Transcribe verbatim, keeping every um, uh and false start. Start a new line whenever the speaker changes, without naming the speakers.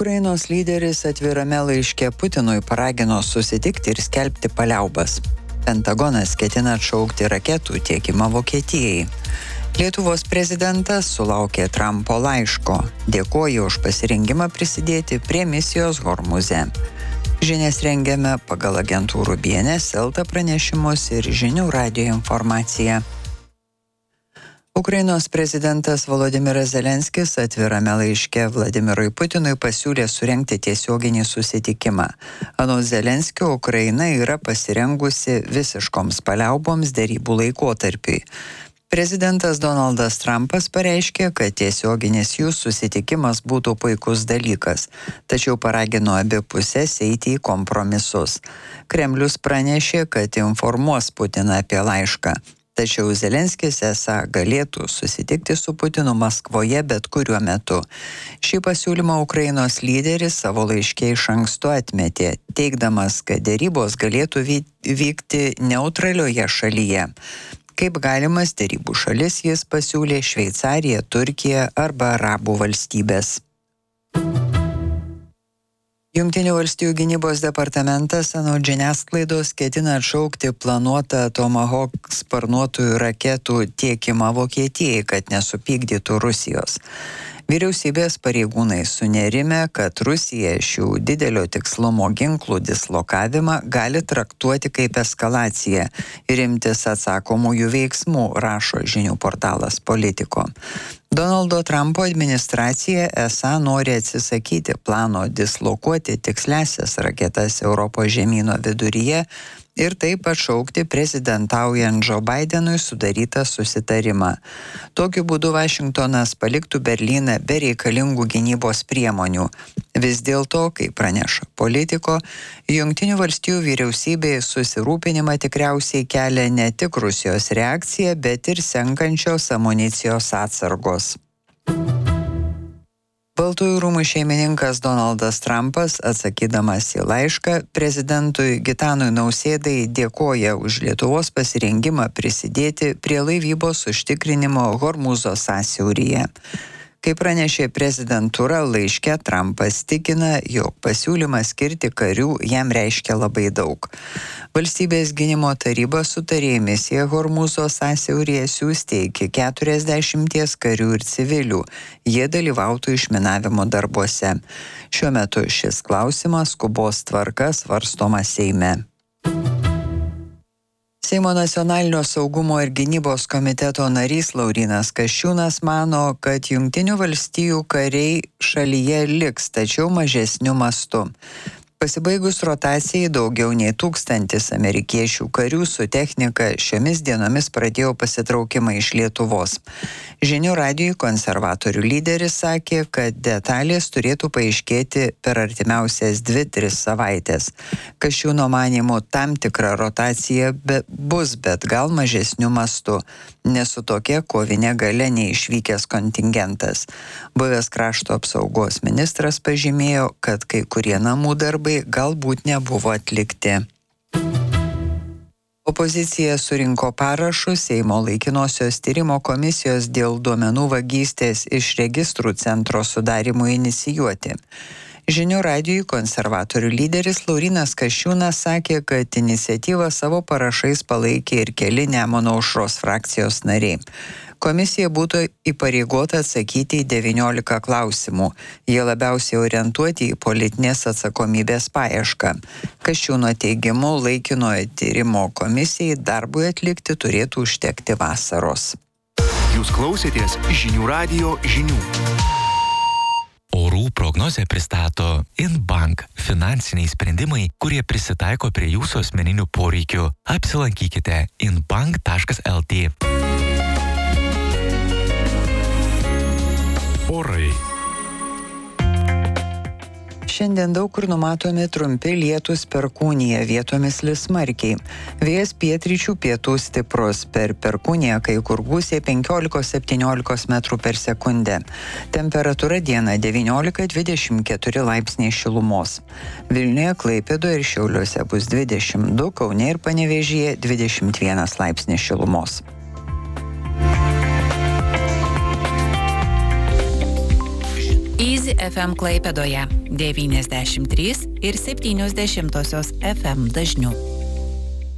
Ukrainos lyderis atvirame laiške Putinui paragino susitikti ir skelbti paliaubas. Pentagonas ketina atšaukti raketų tiekimą Vokietijai. Lietuvos prezidentas sulaukė Trumpo laiško. Dėkoju už pasirengimą prisidėti prie misijos Hormuze. Žinias rengiame pagal agentūrų B N S, Elta pranešimus ir žinių radijo informaciją. Ukrainos prezidentas Volodymyras Zelenskis atvirame laiške Vladimirui Putinui pasiūlė surengti tiesioginį susitikimą. Anot Zelenskio, Ukraina yra pasirengusi visiškoms paliauboms derybų laikotarpiui. Prezidentas Donaldas Trumpas pareiškė, kad tiesioginis jų susitikimas būtų puikus dalykas, tačiau paragino abi pusės eiti į kompromisus. Kremlius pranešė, kad informuos Putiną apie laišką. Tačiau Zelenskis esą galėtų susitikti su Putinu Maskvoje bet kuriuo metu. Šį pasiūlymą Ukrainos lyderis savo laiške iš anksto atmetė, teigdamas, kad derybos galėtų vykti neutralioje šalyje. Kaip galimas derybų šalis jis pasiūlė Šveicariją, Turkiją arba Arabų valstybės. Jungtinių valstijų gynybos departamentas anot žiniasklaidos ketina atšaukti planuotą Tomahawk sparnuotųjų raketų tiekimą Vokietijai, kad nesupykdytų Rusijos. Vyriausybės pareigūnai sunerime, kad Rusija šių didelio tikslumo ginklų dislokavimą gali traktuoti kaip eskalaciją ir imtis atsakomųjų veiksmų, rašo žinių portalas Politico. Donaldo Trumpo administracija esą nori atsisakyti plano dislokuoti tikslesias raketas Europos žemyno viduryje ir taip atšaukti prezidentaujant Joe Bidenui sudarytą susitarimą. Tokiu būdu Vašingtonas paliktų Berlyną be reikalingų gynybos priemonių. Vis dėlto, kaip praneša Politico, Jungtinių valstijų vyriausybei susirūpinimą tikriausiai kelia ne tik Rusijos reakcija, bet ir senkančios amunicijos atsargos. Baltųjų rūmų šeimininkas Donaldas Trumpas, atsakydamas į laišką, prezidentui Gitanui Nausėdai dėkoja už Lietuvos pasirengimą prisidėti prie laivybos užtikrinimo Hormuzo sąsiauryje. Kaip pranešė prezidentūra, laiške Trumpas tikina, jog pasiūlymas skirti karių jam reiškia labai daug. Valstybės gynimo taryba sutarė misiją Hormuzo sąsiauryje siųsti iki keturiasdešimties karių ir civilių. Jie dalyvautų išminavimo darbuose. Šiuo metu šis klausimas skubos tvarka svarstomas Seime. Seimo nacionalinio saugumo ir gynybos komiteto narys Laurynas Kasčiūnas mano, kad Jungtinių valstijų kariai šalyje liks, tačiau mažesniu mastu. Pasibaigus rotacijai daugiau nei tūkstantis amerikiečių karių su technika šiomis dienomis pradėjo pasitraukimą iš Lietuvos. Žinių radijui konservatorių lyderis sakė, kad detalės turėtų paaiškėti per artimiausias dvi tris savaitės. Kasčiūno manymu tam tikra rotacija be, bus, bet gal mažesniu mastu, nes su tokia kovinė galia neišvykęs kontingentas. Buvęs krašto apsaugos ministras pažymėjo, kad kai kurie namų darbai galbūt nebuvo atlikti. Opozicija surinko parašus Seimo laikinosios tyrimo komisijos dėl duomenų vagystės iš registrų centro sudarimui inicijuoti. Žinių radijui konservatorių lyderis Laurynas Kasčiūnas sakė, kad iniciatyvą savo parašais palaikė ir keli Nemuno aušros frakcijos nariai. Komisija būtų įpareigota atsakyti į devyniolika klausimų. Jie labiausiai orientuoti į politinės atsakomybės paiešką. Kasčiūno teigimu, laikinojo tyrimo komisijai darbui atlikti turėtų užtekti vasaros.
Jūs klausėtės žinių radijo žinių.
Orų prognozę pristato Inbank – finansiniai sprendimai, kurie prisitaiko prie jūsų asmeninių poreikių. Apsilankykite inbank taškas el tė. Orai.
Šiandien daug kur numatomi trumpi lietūs perkūnija, vietomis lis smarkiai. Vėjas pietryčių pietų stiprus, per perkūniją kai kur gūsiai penkiolika septyniolika metrų per sekundę. Temperatūra dieną devyniolika dvidešimt keturi laipsniai šilumos. Vilniuje, Klaipėdoje ir Šiauliuose bus dvidešimt du, Kaune ir Panevėžyje dvidešimt vienas laipsnis šilumos.
Easy Ef Em Klaipėdoje devyniasdešimt trys ir septynios dešimtosios Ef Em dažniu.